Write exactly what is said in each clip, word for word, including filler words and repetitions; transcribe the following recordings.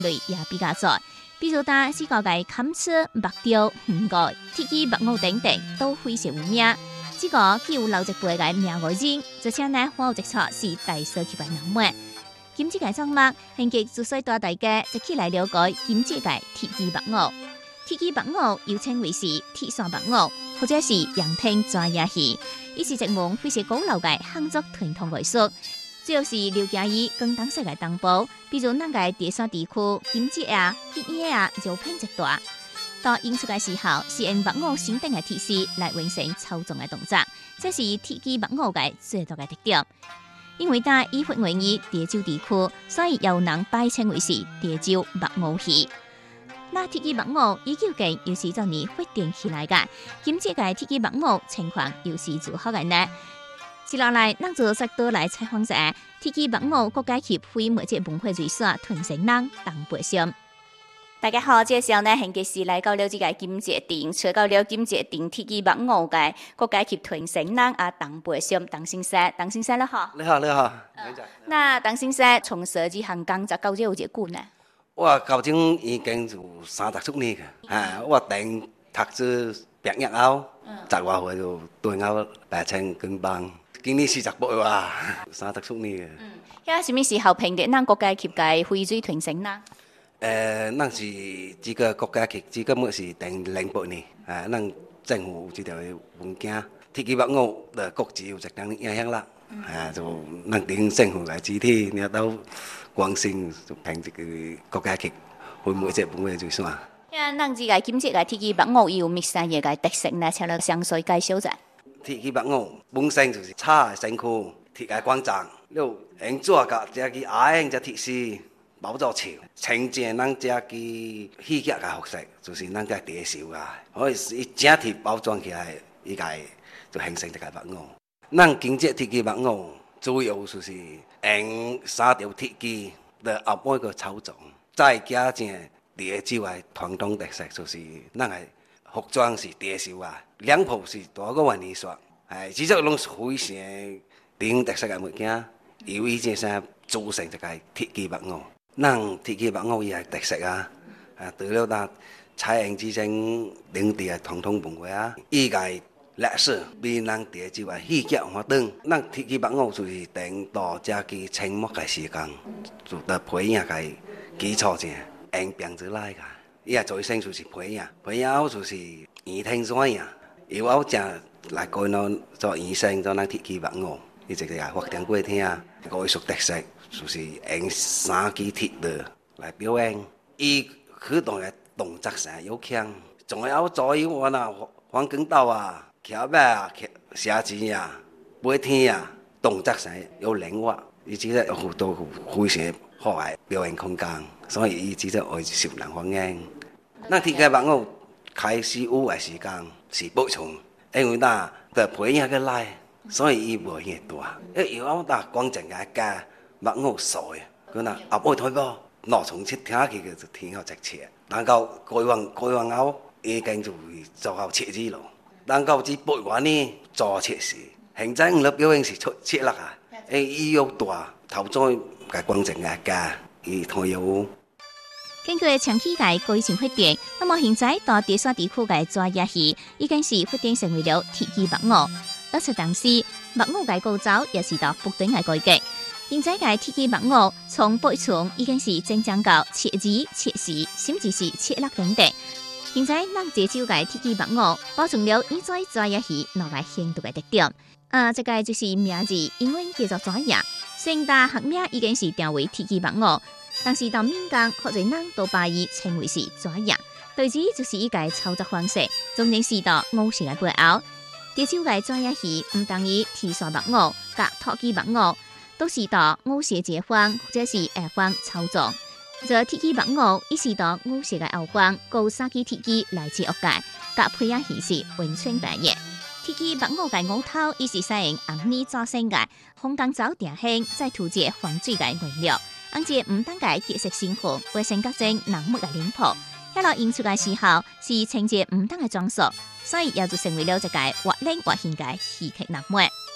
类也比较多。比如打四个嘅砍车、木雕、五个铁机、木偶等等，都非常有名。这个具有老一辈嘅名外人，而且呢，好一撮是大社区嘅人们。今次嘅节目，兴极就需带大家一起来了解今次嘅铁机木偶。铁机木偶又称为是铁线木偶，或者是羊听抓野戏，伊是一门非常古老嘅汉族传统艺术。主要是刘家义跟当时嘅同胞，比如咱嘅第三地区金节啊、吉野啊，就偏一大。到演出嘅时候，是用木偶身顶嘅铁丝来完成操纵嘅动作，这是铁机木偶嘅最大嘅特点。因为在以佛为义潮州地区，所以有人拜称为是潮州木偶戏。那铁机木偶依旧嘅又是昨年发展起来嘅，今次嘅铁机木偶情况又是如何嘅呢？接落嚟，咱就再多来采访一下铁机木偶国家协会媒介文化瑞所传承人邓培生。大家好，这时候呢，现时来到了这个金节町，找到了金节町铁机木偶嘅国家级传承人啊，邓培生，邓先生，邓先生你好。 你好，你好。 嗯、那邓先生从事这行工作到底有几久呢？ 我究竟已經有三十幾年嘅，啊，我頂讀書畢業後，十外歲就對我來請工幫，今年四十八啊，三十幾年嘅。 嗯，遐什麼時候評定咱國家級嘅徽水傳承呢？ 誒，咱是這個國家級，這個麼是定零八年，啊，咱政府有這條文件，鐵機木偶的國籍有一定影響啦，啊，就咱頂政府來指體，然後光新就憑這個國家級，會每隻本會就算。 呀，咱這個今次嘅鐵機木偶有咩嘢嘅特色呢？請你詳細介紹一下。 鐵機木偶本身就是叉身軀，鐵嘅光澤，又用做個這個矮隻鐵絲。包咗潮，呈現咱這個戲劇嘅服飾，就是咱個地繡啊。可以以整體包裝起來，依個就形成一個木偶。咱經濟鐵機木偶主要就是用三條鐵機來後尾個操縱，再加上地洲嘅傳統特色，就是咱嘅服裝是地繡啊，兩鋪是大個玩藝術，係這種攏是非常頂特色嘅物件，由於這些組成一個鐵機木偶。咱鐵機木偶伊係特色啊，啊，除了咱採用這種當地嘅傳統文化啊，伊個歷史比咱地洲嘅戲劇活動，咱鐵機木偶就是等到這個清末嘅時間，就得培養個基礎先，用編出來個，伊係最先就是培養，培養後就是擬聽怎樣，以後就來改儂做擬聲做咱鐵機木偶，伊就係發展過聽啊，個藝術特色。就是用三支鐵的來表演，伊許多嘅動作上有強，仲有左右我那黃光道啊、橋尾啊、射箭啊、飛天啊，動作上有靈活，伊只係有好多非常好嘅表演空間，所以伊只係愛受人歡迎。咱鐵機木偶開始有嘅時間是不從，因為咱嘅培養嘅來，所以伊無遐大，因為我咱光淨嘅家。木偶傻呀，佢嗱後尾退波，攞從切聽起嘅就聽到直切，但到改完改完後已經就會做到切字咯。但到至八完呢做切時，現在我哋表演是出切啦啊，誒伊要大頭再嘅光正嘅家，伊退有。 根據長期嘅改善發展，那麼現在到第三地區嘅抓野戲已經是發展成為了鐵機木偶，而且當時木偶嘅構造也是到不斷嘅改革。現在嘅鐵機木偶從背從已經是增長到切字、切絲，甚至是切粒等等。現在咱潮州嘅鐵機木偶保存了以前抓野戲那個顯著嘅特點。啊，這個就是名字，英文叫做抓野。雖然學名已經是定為鐵機木偶，但是到民間或者咱都把伊稱為是抓野。對之就是伊個操作方式，總然是到偶式嘅背後。潮州嘅抓野戲唔等於鐵線木偶、甲托機木偶。都是到偶式結方或者是下方操縱，這鐵機木偶伊是到偶式嘅後方，高三支鐵機來自學界，甲配合形式完全不一樣。鐵機木偶嘅偶頭伊是使用紅泥做成嘅，紅鋼爪定興，再塗隻黃水嘅原料，按照唔單嘅結實鮮紅，衛生角正濃密嘅臉譜。喺落演出嘅時候是呈現唔單嘅裝飾，所以也就成為了一個活靈活現嘅戲劇人物。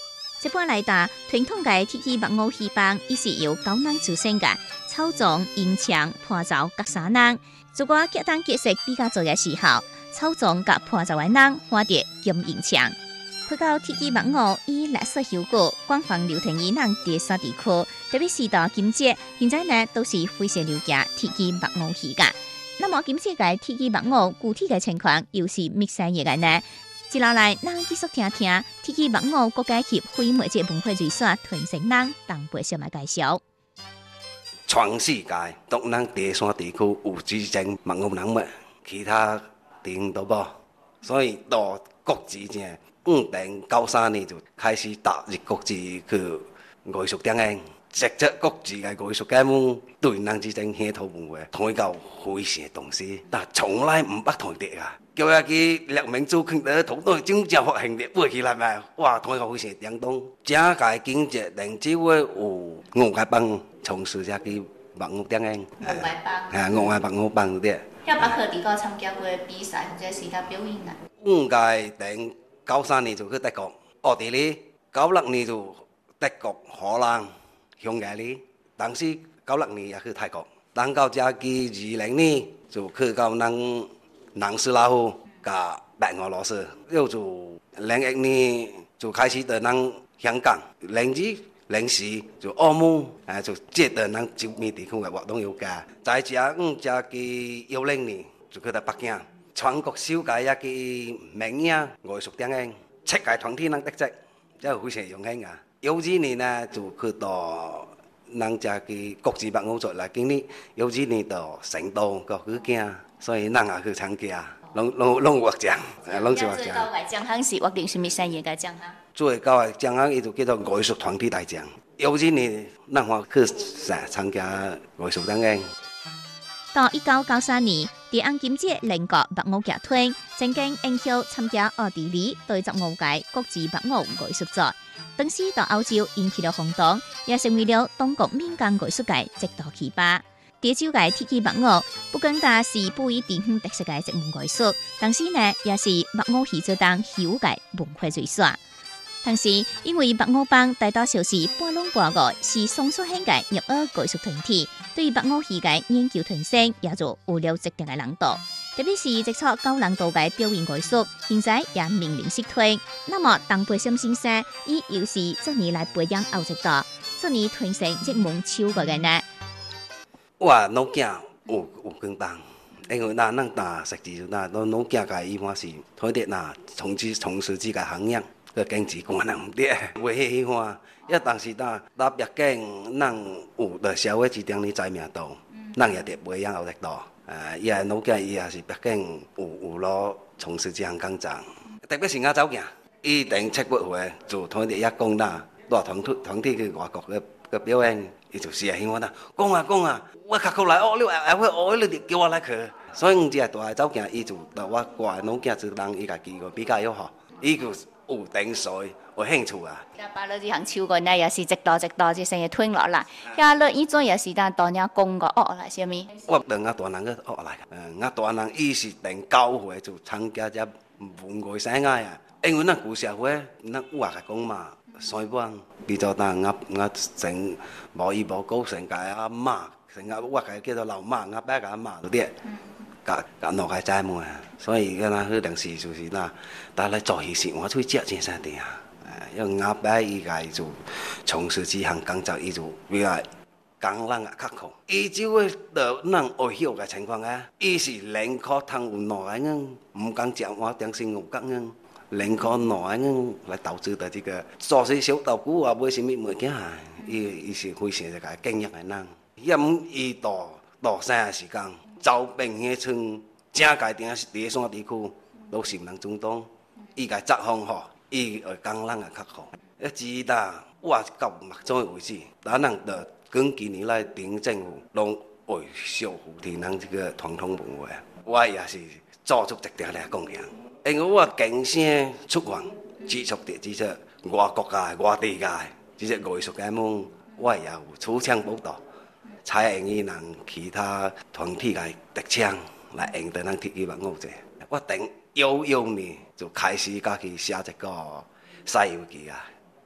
一般来打，传统嘅铁器木偶戏棒，伊是由九人组成嘅，草种、音墙、伴奏各三人。如果结单结识比较做嘅时候，草种甲伴奏嘅人换得兼音墙。配到铁器木偶以绿色效果，广泛流传于咱第三地区，特别是到今节，现在呢都是非常了解铁器木偶戏噶。那么今次嘅铁器木偶具体嘅情况又是乜嘢嘅呢？接落来，咱继续听听铁器木偶国家级非物质文化遗产传承人邓培上嘅介绍。 全世界独咱第三地区有之前木偶人物，其他地方都无，所以到国际正五零九三年就开始踏入国际去艺术展演。实质国际嘅艺术家们对咱之前乡土文化睇到非常重视，但从来唔捌睇到啊！叫一個列明做看到土豆種正發行的背起來咪，哇！睇到非常感動。這個經濟令只會有五個幫從事這個木偶展演。 五個幫。 係五個木偶幫啲。 有包括啲個參加過比賽或者是他表演啊？ 五個零九三年就去德國、奧地利，九六年就德國、荷蘭。匈牙利，當時九六年也去泰國，等到這個二零年就去到咱南斯拉夫加白俄羅斯，又就零一年就開始到咱香港，零二零四就澳門，誒就接到咱周邊地區嘅活動有加，在這五這個幺零年就去到北京，全國首屆一個名影藝術展演，七屆團體咱得獎，真係非常榮幸啊！幺二年呢就去到咱這個國際木偶節來經歷，幺二年到成都個去見，所以咱也去參加，攏攏攏獲獎，誒攏是獲獎。最高嘅獎項是獲定是咩產業嘅獎項？最高嘅獎項伊就叫做藝術團體大獎。幺二年咱話去參加藝術展演。 到一九九三年，第安金節聯國木偶劇團曾經應邀參加奧地利第十五屆國際木偶藝術節。當時到歐洲引起了轟動，也成為了中國民間藝術界一道奇葩。第九屆鐵器木偶不僅單是不以地方特色嘅一門藝術，同時呢也是木偶戲做當戲舞界文化遺產。同時，因為木偶幫大多數是半聾半外，是雙屬性嘅入耳藝術團體，對木偶戲嘅研究提升也就有了一定嘅難度。特別是接觸高難度嘅表演藝術，現在也面臨衰退。那麼，鄧培森先生伊又是怎年來培養後一代，怎年傳承這門超過嘅呢？ 我老囝有有跟幫，因為那咱打實際那老老囝個伊般是睇啲那從事從事這個行業。個經濟可能唔啲，會喜歡。一但是那那畢竟，咱有在社會之中呢知名度，咱也得培養後一代。誒，伊係老囝，伊也是畢竟有有攞從事這項工作。特別是我走囝，伊定七八歲就睇啲一講啦，帶團體團體去外國嘅嘅表演，伊就試下喜歡啦。講啊講啊，我較過來學了，還會學，你就叫我來去。所以唔只係大走囝，伊就到我過來老囝之當，伊個機會比較有效，伊就。有定水，有興趣啊！ 而把你啲行超過呢，也是一道一道，就成日吞落來。而你依種也是但當人講個學來，係咪？ 我等我大人個學來，誒，我大人伊是定九歲就參加只文藝生涯啊。因為咱舊社會，咱話嚟講嘛，所以講比較大，我我成無依無故成個阿媽，成個我係叫做老媽，我爸個阿媽嗰啲。甲甲兩個仔嘛，所以個那迄陣時就是那，但係做戲時我出去接真曬啲啊，因為阿伯伊個就從事這項工作，伊就比較工人啊較苦。伊就會到咱學曉嘅情況啊，伊是寧可通有兩個人，唔講講話點先有講人，寧可兩個人來投資到這個做些小道具啊，買什麼物件啊，伊伊是非常一個經驗嘅人，也唔伊到到啥時間。周邊迄村正界定是第三地區，都是唔能中東。伊個作風好，伊個工人也較好。一直到我到目前為止，咱人的近幾年來，tỉnh政府攏會守護住咱這個傳統文化。我也是做出一定嘅貢獻，因為我經常出訪接觸的這些外國嘅、外地嘅這些藝術家們，我也有出槍報道。採用伊人其他團體嘅特長來用到咱鐵器木偶節。我等幺幺年就開始家己寫一個《西遊記》啊，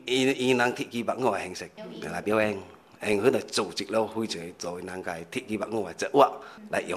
伊伊人鐵枝白鵝嘅形式嚟表演，用佢哋組織咗非常做人嘅鐵枝白鵝嘅節目嚟用。